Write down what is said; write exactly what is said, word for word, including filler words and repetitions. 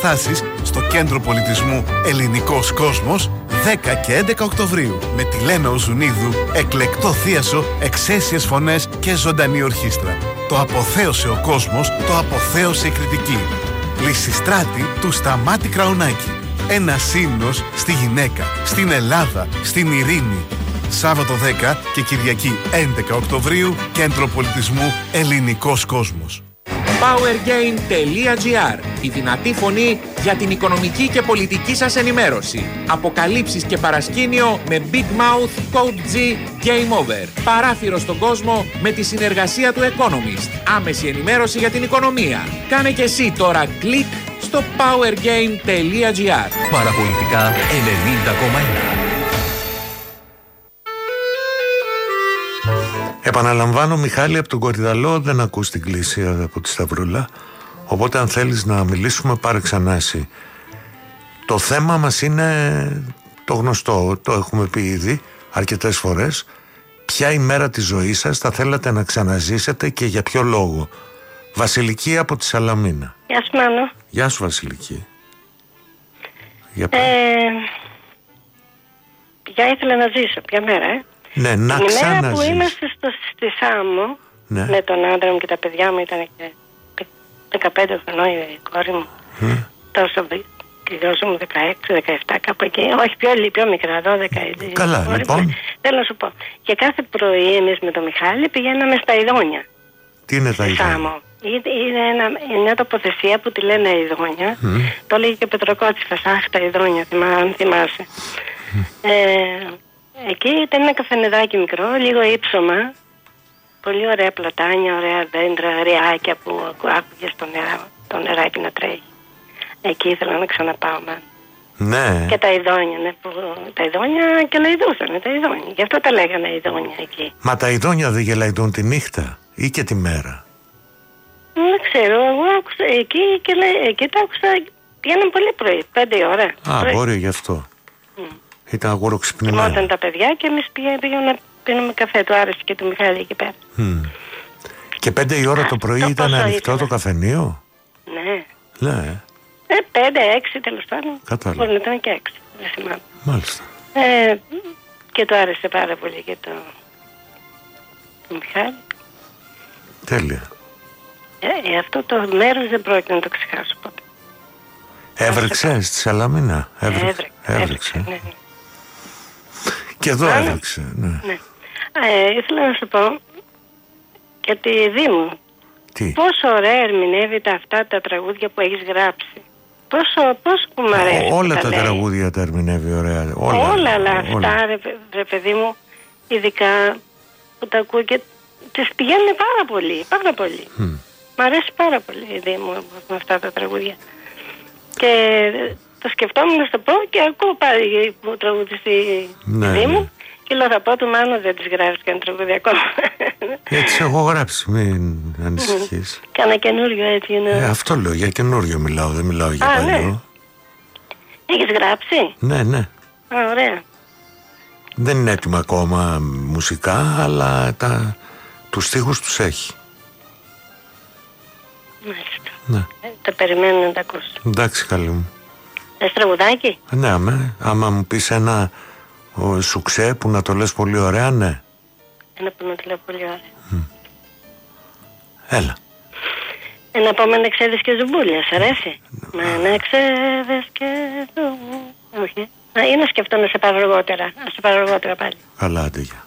παραστάσεις στο Κέντρο Πολιτισμού Ελληνικός Κόσμος δέκα και έντεκα Οκτωβρίου με τη Λένα Οζουνίδου, εκλεκτό θίασο, εξαίσιες φωνές και ζωντανή ορχήστρα. Το αποθέωσε ο κόσμος, το αποθέωσε η κριτική. Λυσιστράτη του Σταμάτη Κραουνάκη. Ένας ύμνος στη γυναίκα, στην Ελλάδα, στην ειρήνη. Σάββατο δέκα και Κυριακή έντεκα Οκτωβρίου, Κέντρο Πολιτισμού Ελληνικός Κόσμος. powergain τελεία gr. Η δυνατή φωνή για την οικονομική και πολιτική σας ενημέρωση. Αποκαλύψεις και παρασκήνιο με Big Mouth Code G Game Over. Παράθυρο στον κόσμο με τη συνεργασία του Economist. Άμεση ενημέρωση για την οικονομία. Κάνε και εσύ τώρα κλικ στο powergain τελεία gr. Παραπολιτικά ενενήντα κόμμα ένα. Επαναλαμβάνω, Μιχάλη, από τον Κορυδαλό δεν ακούς την κλίση από τη Σταυρούλα. Οπότε αν θέλεις να μιλήσουμε, πάρε ξανά εσύ. Το θέμα μας είναι το γνωστό, το έχουμε πει ήδη αρκετές φορές. Ποια ημέρα της ζωής σας θα θέλατε να ξαναζήσετε και για ποιο λόγο? Βασιλική από τη Σαλαμίνα. Γεια σου, Μάνο. Γεια σου, Βασιλική. Για ε, ποια ήθελα να ζήσω, ποια μέρα, ε? Ναι, να την ξαναζήσω. ημέρα που είμαστε στο, στη Σάμο, ναι, με τον άντρα μου και τα παιδιά μου, ήταν και δεκαπέντε χρονών η κόρη μου, mm. τόσο και γιος μου δεκαέξι δεκαεπτά, κάπου εκεί, όχι πιο, πιο μικρά, δώδεκα. Καλά, λοιπόν. Θέλω να σου πω, και κάθε πρωί εμείς με τον Μιχάλη πηγαίναμε στα Ιδόνια. Τι είναι τα Ιδόνια? Σάμο. Είναι ένα, μια τοποθεσία που τη λένε Ιδόνια, mm. το λέγει και ο Πετροκότσιφας, αχ τα Ιδόνια, αν θυμάσαι. Mm. Ε, Εκεί ήταν ένα καφενεδάκι μικρό, λίγο ύψωμα, πολύ ωραία πλατάνια, ωραία δέντρα, ρεάκια που άκουγες το, νερά, το νεράκι να τρέχει. Εκεί ήθελα να ξαναπάω, μάλλον. Ναι. Και τα Ιδόνια, ναι, που, τα Ιδόνια και λαϊδούσαν, τα Ιδόνια. Γι' αυτό τα λέγανε Ιδόνια εκεί. Μα τα Ιδόνια δεν γελαϊδούν τη νύχτα ή και τη μέρα? Δεν ξέρω, εγώ άκουσα εκεί και εκεί το άκουσα, πήγαιναν πολύ πρωί, πέντε η ώρα. Α, πρωί. Μπορεί γι' αυτό. Mm. Ήταν αγοροξυπνημένο. Κοιμόταν τα παιδιά και εμείς πήγαμε να πίνουμε καφέ, του άρεσε και του Μιχάλη εκεί πέρα. Mm. Και πέντε η ώρα Α, το πρωί το ήταν ανοιχτό ήθελα. Το καφενείο? Ναι. Ναι. Ε, πέντε, έξι τέλος πάντων. Κατάλαβα. Μπορεί να ήταν και έξι, δεν θυμάμαι. Μάλιστα. Ε, και του άρεσε πάρα πολύ και το, το Μιχάλη. Τέλεια. Ε, αυτό το μέρος δεν πρόκειται να το ξεχάσω ποτέ. Έβρεξε στη Σαλαμίνα? Έβρεξε. Έβρεξε, έβρεξε, ναι. Και εδώ Άρα, έβρεξε, ναι. ναι. Ε, ήθελα να σου πω και τη Δήμου. Τι? Πόσο ωραία ερμηνεύει τα αυτά τα τραγούδια που έχεις γράψει. Πόσο, πόσο που μ' αρέσει. Όλα τα, τα λέει. τραγούδια τα ερμηνεύει ωραία. Όλα, όλα αλλά όλα. αυτά ρε, ρε παιδί μου, ειδικά που τα ακούω και τις πηγαίνουν πάρα πολύ, πάρα πολύ. Mm. Μ' αρέσει πάρα πολύ η Δήμου με αυτά τα τραγούδια. Και το σκεφτόμουν να στο πω και ακούω πάλι που τραγουδιστή ναι, Δήμου ναι. και λέω θα πω του Μάνου δεν τις γράφεις και ένα τραγούδι ακόμα. Έτσι έχω γράψει, μην ανησυχείς. Κάνα καινούριο έτσι είναι. Ε, αυτό λέω, για καινούριο μιλάω, δεν μιλάω για Α, παλιό. Ναι. Έχεις γράψει? Ναι, ναι. Α, ωραία. Δεν είναι έτοιμα ακόμα μουσικά, αλλά τα, τους στίχους τους έχει. Μάλιστα. Ναι. Ε, τα περιμένω να τα ακούσω. Εντάξει, καλή μου. Θες τραγουδάκι? Ναι, αμέ. Άμα μου πεις ένα ο, σουξέ που να το λες πολύ ωραία, ναι. Ένα που να το λέω πολύ ωραία. Mm. Έλα. Ένα επόμενο Εξέδες και Ζουμπούλια, σ' αρέσει? Μα ένα Εξέδες και Ζουμπούλια. Όχι. Ή να σκεφτώ να σε πάρω αργότερα. Να σε πάρω αργότερα πάλι. Καλά, άντε, για.